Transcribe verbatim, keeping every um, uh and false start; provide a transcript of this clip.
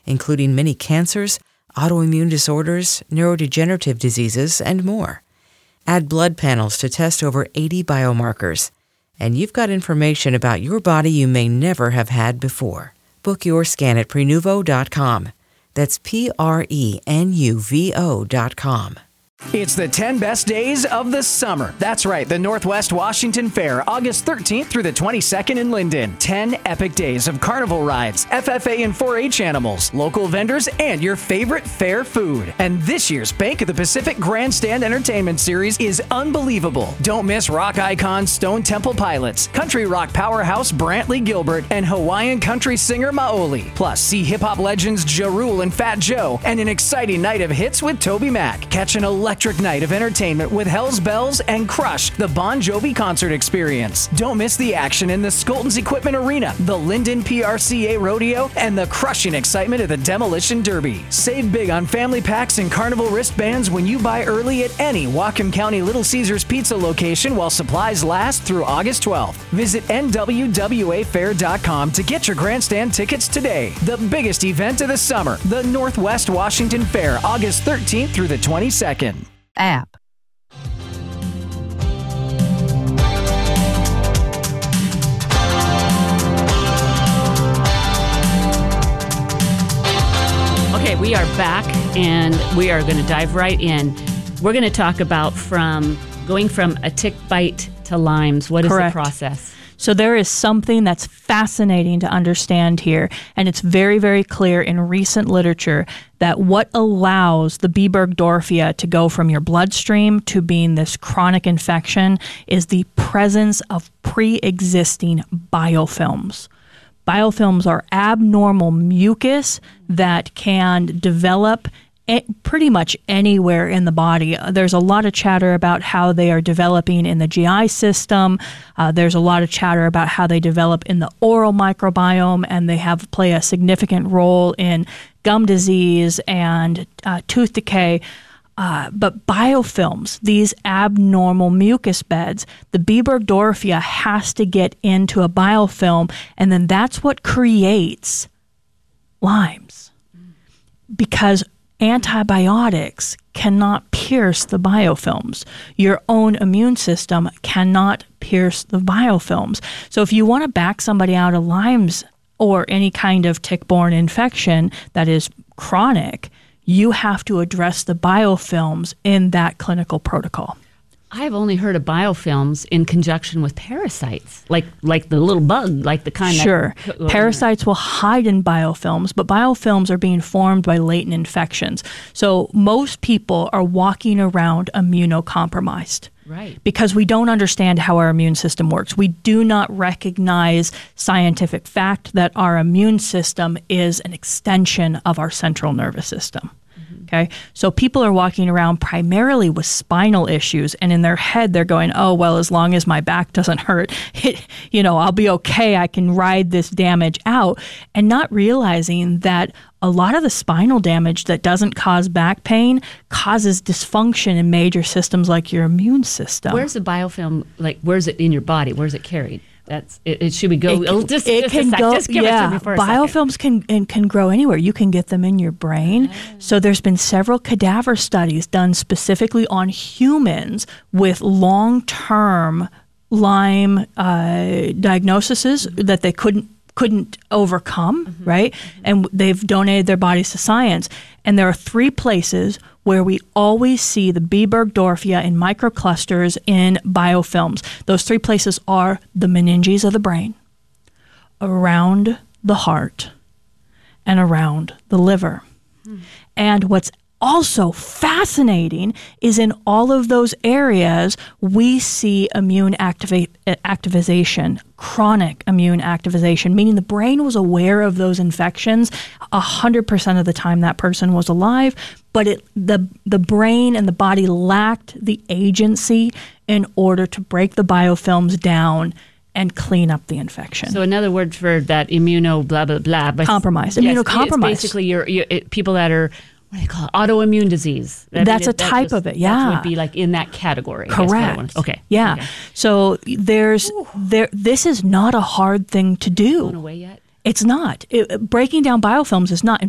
including many cancers, autoimmune disorders, neurodegenerative diseases, and more. Add blood panels to test over eighty biomarkers, and you've got information about your body you may never have had before. Book your scan at prenuvo dot com. That's P R E N U V O dot com. It's the ten best days of the summer. That's right, the Northwest Washington Fair, August thirteenth through the twenty-second in Linden. ten epic days of carnival rides, F F A and four H animals, local vendors, and your favorite fair food. And this year's Bank of the Pacific Grandstand Entertainment Series is unbelievable. Don't miss rock icons Stone Temple Pilots, country rock powerhouse Brantley Gilbert, and Hawaiian country singer Maoli. Plus, see hip-hop legends Ja Rule and Fat Joe, and an exciting night of hits with Toby Mac. Catch an electric night of entertainment with Hell's Bells and Crush, the Bon Jovi concert experience. Don't miss the action in the Skoltons Equipment Arena, the Linden P R C A Rodeo, and the crushing excitement of the Demolition Derby. Save big on family packs and carnival wristbands when you buy early at any Whatcom County Little Caesars Pizza location while supplies last through August twelfth. Visit N W W A fair dot com to get your grandstand tickets today. The biggest event of the summer, the Northwest Washington Fair, August thirteenth through the twenty-second. App. Okay, we are back and we are going to dive right in. We're going to talk about from going from a tick bite to Lyme's. What is Correct. the process? So there is something that's fascinating to understand here, and it's very, very clear in recent literature that what allows the B. burgdorfia to go from your bloodstream to being this chronic infection is the presence of pre-existing biofilms. Biofilms are abnormal mucus that can develop pretty much anywhere in the body. There's a lot of chatter about how they are developing in the G I system. Uh, there's a lot of chatter about how they develop in the oral microbiome, and they have play a significant role in gum disease and uh, tooth decay. Uh, but biofilms, these abnormal mucus beds, the B. burgdorfia has to get into a biofilm, and then that's what creates Lyme's. Because antibiotics cannot pierce the biofilms. Your own immune system cannot pierce the biofilms. So if you want to back somebody out of Lyme's or any kind of tick-borne infection that is chronic, you have to address the biofilms in that clinical protocol. I've only heard of biofilms in conjunction with parasites, like like the little bug, like the kind sure. that... Sure. Parasites will hide in biofilms, but biofilms are being formed by latent infections. So most people are walking around immunocompromised. Right. Because we don't understand how our immune system works. We do not recognize scientific fact that our immune system is an extension of our central nervous system. Okay, so people are walking around primarily with spinal issues, and in their head they're going, oh, well, as long as my back doesn't hurt, it, you know, I'll be okay. I can ride this damage out, and not realizing that a lot of the spinal damage that doesn't cause back pain causes dysfunction in major systems like your immune system. Where's the biofilm, like, where's it in your body? Where's it carried? That's it, it should we go it, oh, just, it just can a sec, go just give yeah it to me for a biofilms second. can and can grow anywhere. You can get them in your brain. Oh. So there's been several cadaver studies done specifically on humans with long-term Lyme uh, diagnoses mm-hmm. that they couldn't couldn't overcome, mm-hmm. right? Mm-hmm. And they've donated their bodies to science. And there are three places where we always see the B. burgdorfia in microclusters in biofilms. Those three places are the meninges of the brain, around the heart, and around the liver. Hmm. And what's also fascinating is in all of those areas, we see immune activa- activization, chronic immune activization, meaning the brain was aware of those infections one hundred percent of the time that person was alive, but it, the, the brain and the body lacked the agency in order to break the biofilms down and clean up the infection. So another word for that immuno blah, blah, blah. But compromise, yes, immunocompromised. It's basically your, your it, people that are, what do they call it? Autoimmune disease. I That's mean, a type just, of it, yeah. That would be like in that category. Correct. Okay. Yeah. Okay. So there's Ooh. there. This is not a hard thing to do. Going away yet? It's not. It, breaking down biofilms is not. In